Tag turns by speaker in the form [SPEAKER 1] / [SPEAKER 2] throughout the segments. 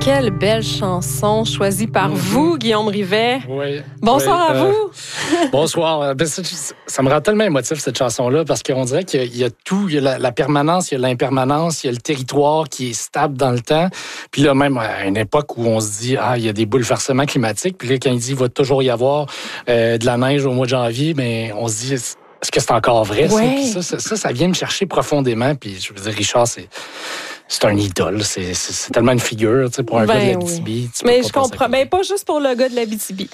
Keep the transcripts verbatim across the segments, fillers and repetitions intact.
[SPEAKER 1] Quelle belle chanson choisie par mm-hmm. vous, Guillaume Rivet.
[SPEAKER 2] Oui.
[SPEAKER 1] Bonsoir
[SPEAKER 2] oui,
[SPEAKER 1] à
[SPEAKER 2] euh,
[SPEAKER 1] vous.
[SPEAKER 2] Bonsoir. Ça, ça me rend tellement émotif, cette chanson-là, parce qu'on dirait qu'il y a, il y a tout. Il y a la, la permanence, il y a l'impermanence, il y a le territoire qui est stable dans le temps. Puis là, même à une époque où on se dit, ah, il y a des bouleversements climatiques. Puis là, quand il dit, il va toujours y avoir euh, de la neige au mois de janvier, mais on se dit, est-ce que c'est encore vrai?
[SPEAKER 1] Ouais.
[SPEAKER 2] Ça? Ça, ça, ça vient me chercher profondément. Puis je veux dire, Richard, c'est... C'est un idole, c'est, c'est, c'est tellement une figure, tu sais, pour un
[SPEAKER 1] ben
[SPEAKER 2] gars de l'Abitibi.
[SPEAKER 1] Oui. Mais je comprends, mais pas juste pour le gars de l'Abitibi.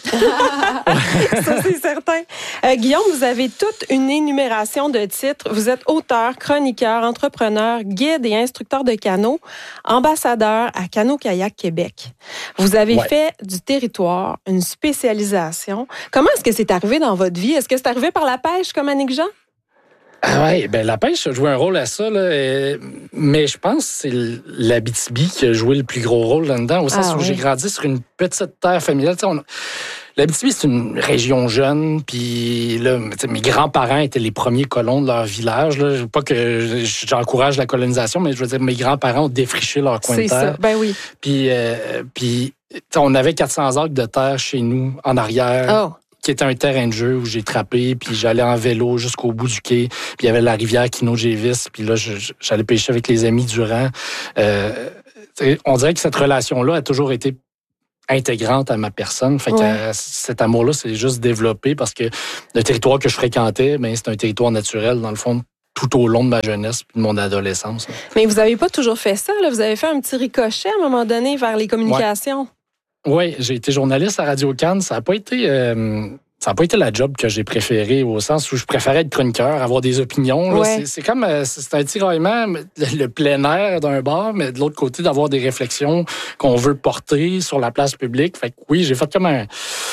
[SPEAKER 1] Ça, c'est certain. Euh, Guillaume, vous avez toute une énumération de titres. Vous êtes auteur, chroniqueur, entrepreneur, guide et instructeur de canot, ambassadeur à Canot-Kayak Québec. Vous avez ouais. fait du territoire une spécialisation. Comment est-ce que c'est arrivé dans votre vie? Est-ce que c'est arrivé par la pêche comme Annick Jean?
[SPEAKER 2] Ah oui, ben la pêche a joué un rôle à ça, là, et, mais je pense que c'est l'Abitibi qui a joué le plus gros rôle là-dedans, au sens ah, où oui. j'ai grandi sur une petite terre familiale. On, L'Abitibi, c'est une région jeune, puis là, mes grands-parents étaient les premiers colons de leur village. Là. Pas que j'encourage la colonisation, mais je veux dire, mes grands-parents ont défriché leur coin
[SPEAKER 1] c'est
[SPEAKER 2] de terre.
[SPEAKER 1] C'est ça, ben oui.
[SPEAKER 2] Puis, euh, puis on avait quatre cents acres de terre chez nous, en arrière.
[SPEAKER 1] Oh.
[SPEAKER 2] Qui était un terrain de jeu où j'ai trappé, puis j'allais en vélo jusqu'au bout du quai, puis il y avait la rivière Kino-Gévis, puis là, je, j'allais pêcher avec les amis durant. Euh, on dirait que cette relation-là a toujours été intégrante à ma personne. Fait que ouais. euh, cet amour-là, c'est juste développé parce que le territoire que je fréquentais, ben, c'est un territoire naturel, dans le fond, tout au long de ma jeunesse puis de mon adolescence. Là.
[SPEAKER 1] Mais vous n'avez pas toujours fait ça, là. Vous avez fait un petit ricochet à un moment donné vers les communications.
[SPEAKER 2] Ouais. Oui, j'ai été journaliste à Radio-Can. Ça n'a pas été... Euh, ça n'a pas été la job que j'ai préférée, au sens où je préférais être chroniqueur, avoir des opinions. Là. Ouais. C'est, c'est comme... C'est un tiraillement, le plein air d'un bar, mais de l'autre côté, d'avoir des réflexions qu'on veut porter sur la place publique. Fait que oui, j'ai fait comme un...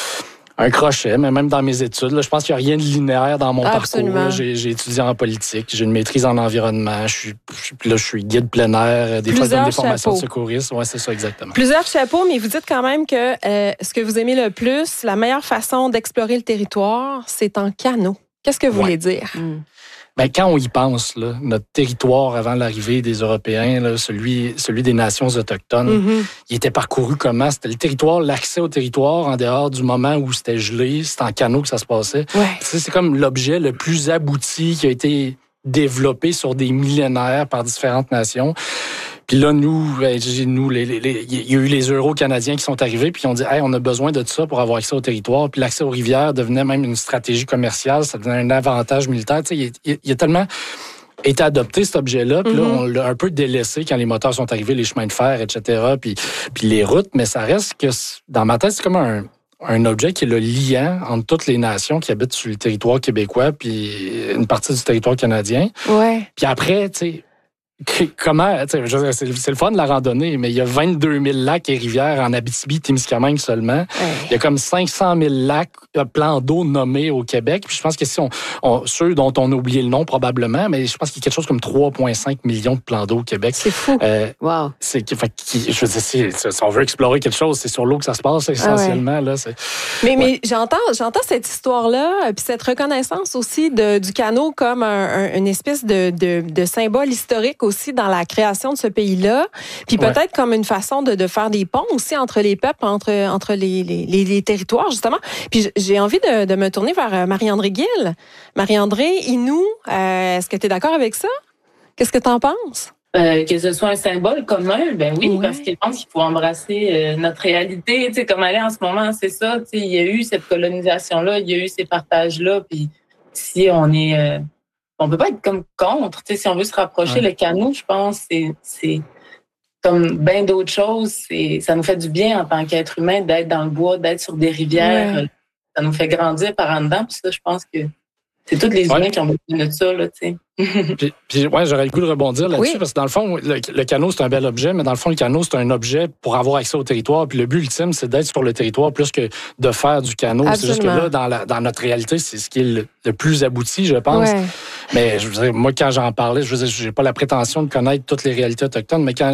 [SPEAKER 2] un crochet, mais même dans mes études. Là, je pense qu'il n'y a rien de linéaire dans mon
[SPEAKER 1] Absolument.
[SPEAKER 2] parcours. J'ai, j'ai étudié en politique, j'ai une maîtrise en environnement, je suis, je, là, je suis guide plein air, des fois je donne des formations de secouristes. Oui, c'est ça, exactement.
[SPEAKER 1] Plusieurs chapeaux, mais vous dites quand même que euh, ce que vous aimez le plus, la meilleure façon d'explorer le territoire, c'est en canot. Qu'est-ce que vous ouais. voulez dire?
[SPEAKER 2] Mm. Ben, quand on y pense, là, notre territoire avant l'arrivée des Européens, là, celui, celui des nations autochtones, mm-hmm. il était parcouru comment? C'était le territoire, l'accès au territoire en dehors du moment où c'était gelé, c'était en canot que ça se passait.
[SPEAKER 1] Ouais.
[SPEAKER 2] C'est, c'est comme l'objet le plus abouti qui a été développé sur des millénaires par différentes nations. Puis là, nous, nous les, les, les, il y a eu les Euro-Canadiens qui sont arrivés, puis on dit, hey, on a besoin de ça pour avoir accès au territoire. Puis l'accès aux rivières devenait même une stratégie commerciale, ça devenait un avantage militaire. Tu sais, il, il y a tellement été adopté cet objet-là, puis mm-hmm. là, on l'a un peu délaissé quand les moteurs sont arrivés, les chemins de fer, et cetera, puis, puis les routes, mais ça reste que, dans ma tête, c'est comme un, un objet qui est le liant entre toutes les nations qui habitent sur le territoire québécois, puis une partie du territoire canadien.
[SPEAKER 1] Ouais.
[SPEAKER 2] Puis après, tu sais, comment, c'est, c'est le fun de la randonnée, mais il y a vingt-deux mille lacs et rivières en Abitibi-Témiscamingue seulement. Ouais. Il y a comme cinq cent mille lacs, plans d'eau nommés au Québec. Puis je pense que si on, on, ceux dont on a oublié le nom probablement, mais je pense qu'il y a quelque chose comme trois virgule cinq millions de plans d'eau au Québec.
[SPEAKER 1] C'est fou. Euh, wow.
[SPEAKER 2] C'est, fait, je veux dire, si, si on veut explorer quelque chose, c'est sur l'eau que ça se passe essentiellement. Ah ouais. Là, c'est,
[SPEAKER 1] mais,
[SPEAKER 2] ouais.
[SPEAKER 1] mais j'entends, j'entends cette histoire-là, puis cette reconnaissance aussi de, du canot comme un, un, une espèce de, de, de symbole historique aussi dans la création de ce pays-là, puis peut-être ouais. comme une façon de, de faire des ponts aussi entre les peuples, entre, entre les, les, les territoires, justement. Puis j'ai envie de, de me tourner vers Marie-André Gill. Marie-André, Innu, euh, est-ce que tu es d'accord avec ça? Qu'est-ce que tu en penses?
[SPEAKER 3] Euh, que ce soit un symbole commun, ben oui, ouais. parce que je pense qu'il faut embrasser euh, notre réalité. Tu sais, comme elle est en ce moment, c'est ça. Tu sais, il y a eu cette colonisation-là, il y a eu ces partages-là, puis si on est... Euh, on peut pas être comme contre. Tu sais, si on veut se rapprocher, ouais. le canot, je pense, c'est, c'est comme bien d'autres choses. C'est, ça nous fait du bien en tant qu'être humain d'être dans le bois, d'être sur des rivières. Ouais. Ça nous fait grandir par en dedans. Puis ça, je pense que c'est tous les humains ouais. qui ont besoin de ça, là, tu sais.
[SPEAKER 2] puis, puis ouais, j'aurais le goût de rebondir là-dessus, oui. parce que dans le fond, le, le canot, c'est un bel objet, mais dans le fond, le canot, c'est un objet pour avoir accès au territoire. Puis le but ultime, c'est d'être sur le territoire plus que de faire du canot. Absolument. C'est juste que là, dans, la, dans notre réalité, c'est ce qui est le, le plus abouti, je pense. Ouais. Mais je veux dire, moi, quand j'en parlais, je veux dire, j'ai pas la prétention de connaître toutes les réalités autochtones, mais quand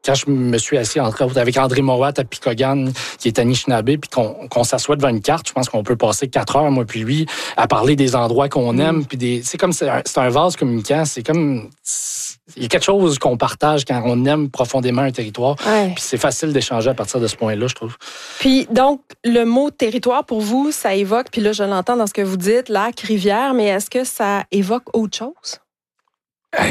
[SPEAKER 2] quand je me suis assis entre autres avec André Mowat à Picogan, qui est Anishinaabe, puis qu'on, qu'on s'assoit devant une carte, je pense qu'on peut passer quatre heures, moi puis lui, à parler des endroits qu'on aime, mm. puis des, c'est comme c'est un, c'est un vase communicant, c'est comme il y a quelque chose qu'on partage quand on aime profondément un territoire,
[SPEAKER 1] ouais.
[SPEAKER 2] puis c'est facile d'échanger à partir de ce point-là, je trouve.
[SPEAKER 1] Puis donc le mot territoire pour vous, ça évoque, puis là je l'entends dans ce que vous dites, lac, rivière, mais est-ce que ça évoque autre chose?
[SPEAKER 2] Euh,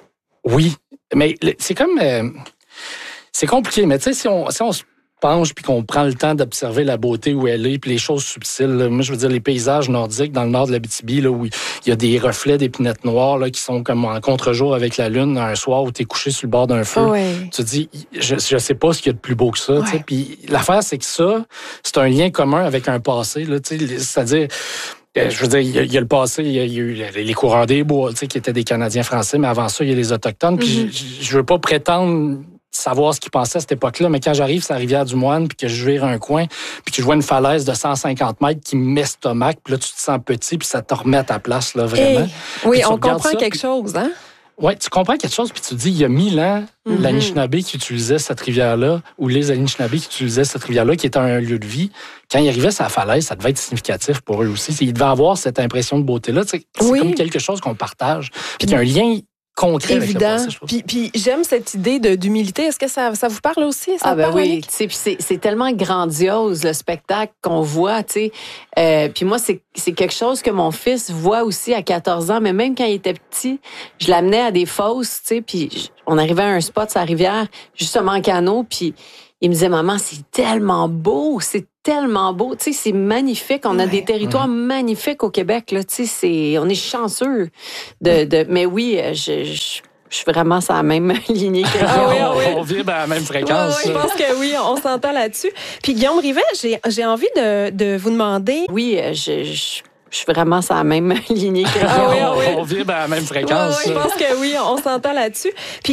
[SPEAKER 2] oui, mais c'est comme euh, c'est compliqué, mais tu sais, si on, si on se penche puis qu'on prend le temps d'observer la beauté où elle est, puis les choses subtiles, là, moi, je veux dire, les paysages nordiques dans le nord de l'Abitibi, là, où il y a des reflets d'épinettes noires là, qui sont comme en contre-jour avec la lune, un soir où tu es couché sur le bord d'un feu.
[SPEAKER 1] Ouais.
[SPEAKER 2] Tu te dis, je, je sais pas ce qu'il y a de plus beau que ça.
[SPEAKER 1] Ouais.
[SPEAKER 2] Puis l'affaire, c'est que ça, c'est un lien commun avec un passé. Là, c'est-à-dire... Je veux dire, il y, a, il y a le passé, il y a, il y a eu les coureurs des bois, tu sais, qui étaient des Canadiens français, mais avant ça, il y a les Autochtones. Puis mm-hmm. je, je veux pas prétendre savoir ce qu'ils pensaient à cette époque-là, mais quand j'arrive sur la rivière du Moine, puis que je vire un coin, puis que je vois une falaise de cent cinquante mètres qui m'estomaque, puis là, tu te sens petit, puis ça te remet à ta place, là, vraiment.
[SPEAKER 1] Et, oui, on comprend ça, quelque puis, chose, hein?
[SPEAKER 2] Oui, tu comprends quelque chose, puis tu te dis, il y a mille ans, mm-hmm. l'Anishinaabe qui utilisait cette rivière-là, ou les Anishinaabe qui utilisaient cette rivière-là, qui était un lieu de vie, quand ils arrivaient sur la falaise, ça devait être significatif pour eux aussi. Ils devaient avoir cette impression de beauté-là. C'est oui. comme quelque chose qu'on partage, puis qu'il y a un lien concret
[SPEAKER 1] évident.
[SPEAKER 2] Avec le passé,
[SPEAKER 1] puis, puis j'aime cette idée de, d'humilité. Est-ce que ça, ça vous parle aussi? Ça
[SPEAKER 4] ah ben
[SPEAKER 1] parle,
[SPEAKER 4] oui, c'est, c'est tellement grandiose le spectacle qu'on voit, tu sais. Euh, puis moi, c'est, c'est quelque chose que mon fils voit aussi à quatorze ans, mais même quand il était petit, je l'amenais à des fosses, tu sais, puis on arrivait à un spot sur la rivière, justement en canot, puis il me disait, maman, c'est tellement beau, c'est tellement beau, tu sais, c'est magnifique. On a ouais, des territoires ouais. magnifiques au Québec, là, tu sais, c'est, on est chanceux de, de, mais oui, je, je, je suis vraiment sur la même lignée que
[SPEAKER 1] ah oui, ah oui.
[SPEAKER 2] On vibre à la même fréquence.
[SPEAKER 1] Oui, oui, je pense que oui, on s'entend là-dessus. Puis Guillaume Rivet, j'ai, j'ai envie de, de vous demander.
[SPEAKER 4] Oui, je, je Je suis vraiment sur la même lignée que
[SPEAKER 1] ah oui, ah oui.
[SPEAKER 2] On vibre à la même fréquence.
[SPEAKER 1] Oui, oui, je pense que oui, on s'entend là-dessus. Puis